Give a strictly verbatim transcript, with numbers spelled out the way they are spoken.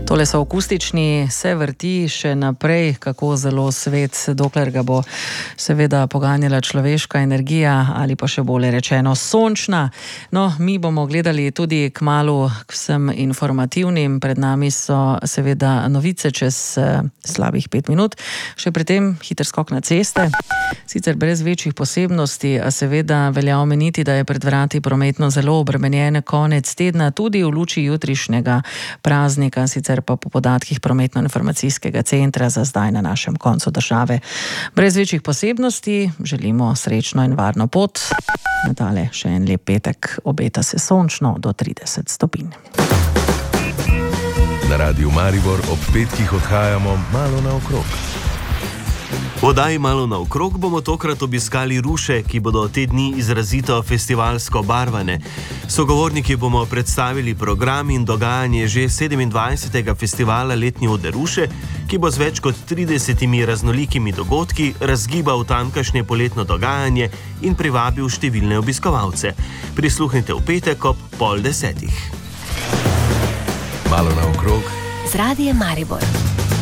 Tole so akustični, se vrti še naprej, kako zelo svet, dokler ga bo seveda poganjala človeška energija ali pa še bolje rečeno sončna. No, mi bomo gledali tudi kmalu k vsem informativnim, pred nami so seveda novice čez eh, slabih pet minut, še pri tem hiter skok na ceste, sicer brez večjih posebnosti, a seveda velja omeniti, da je pred vrati prometno zelo obremenjen konec tedna, tudi v luči jutrišnjega praznika, sicer pa po podatkih prometno-informacijskega centra za zdaj na našem koncu države. Brez večjih posebnosti želimo srečno in varno pot. Nadalje še en lep petek, obeta se sončno do trideset stopinj. Na Radiu Maribor ob petkih odhajamo malo naokrog. V oddaji Malo naokrog bomo tokrat obiskali Ruše, ki bodo te dni izrazito festivalsko barvane. Sogovorniki bomo predstavili program in dogajanje že sedemindvajsetega festivala Letni ode Ruše, ki bo z več kot tridesetimi raznolikimi dogodki razgibal tamkajšnje poletno dogajanje in privabil številne obiskovalce. Prisluhnite v petek ob pol desetih. Malo naokrog z Radiem Maribor.